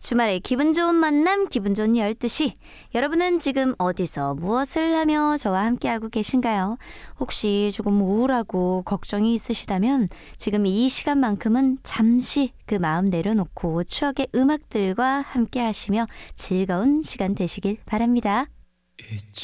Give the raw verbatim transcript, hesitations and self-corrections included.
주말에 기분 좋은 만남, 기분 좋은 열두 시. 여러분은 지금 어디서 무엇을 하며 저와 함께하고 계신가요? 혹시 조금 우울하고 걱정이 있으시다면 지금 이 시간만큼은 잠시 그 마음 내려놓고 추억의 음악들과 함께 하시며 즐거운 시간 되시길 바랍니다.